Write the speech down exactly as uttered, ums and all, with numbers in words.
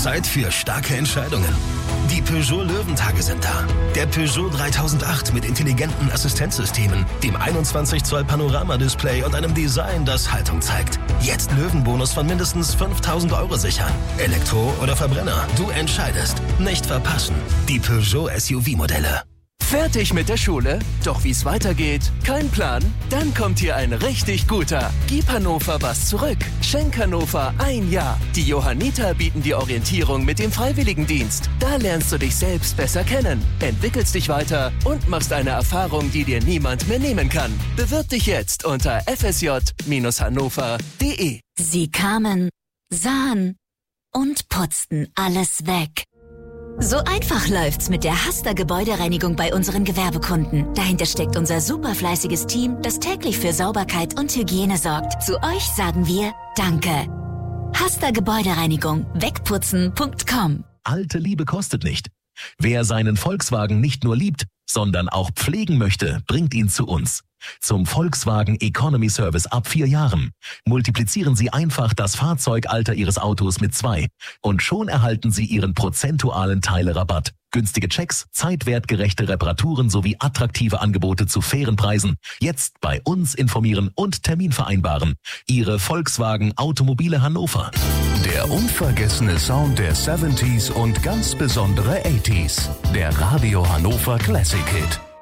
Zeit für starke Entscheidungen. Die Peugeot Löwentage sind da. Der Peugeot dreitausendacht mit intelligenten Assistenzsystemen, dem einundzwanzig Zoll Panorama-Display und einem Design, das Haltung zeigt. Jetzt Löwenbonus von mindestens fünftausend Euro sichern. Elektro oder Verbrenner, du entscheidest. Nicht verpassen. Die Peugeot S U V-Modelle. Fertig mit der Schule? Doch wie es weitergeht? Kein Plan? Dann kommt hier ein richtig guter. Gib Hannover was zurück. Schenk Hannover ein Jahr. Die Johanniter bieten die Orientierung mit dem Freiwilligendienst. Da lernst du dich selbst besser kennen, entwickelst dich weiter und machst eine Erfahrung, die dir niemand mehr nehmen kann. Bewirb dich jetzt unter f s j hannover punkt d e. Sie kamen, sahen und putzten alles weg. So einfach läuft's mit der Hasta Gebäudereinigung bei unseren Gewerbekunden. Dahinter steckt unser superfleißiges Team, das täglich für Sauberkeit und Hygiene sorgt. Zu euch sagen wir Danke. Hasta Gebäudereinigung. Wegputzen punkt com. Alte Liebe kostet nicht. Wer seinen Volkswagen nicht nur liebt, sondern auch pflegen möchte, bringt ihn zu uns. Zum Volkswagen Economy Service ab vier Jahren. Multiplizieren Sie einfach das Fahrzeugalter Ihres Autos mit zwei und schon erhalten Sie Ihren prozentualen Teilerabatt. Günstige Checks, zeitwertgerechte Reparaturen sowie attraktive Angebote zu fairen Preisen. Jetzt bei uns informieren und Termin vereinbaren. Ihre Volkswagen Automobile Hannover. Der unvergessene Sound der siebziger und ganz besondere achtziger. Der Radio Hannover Classic Hit.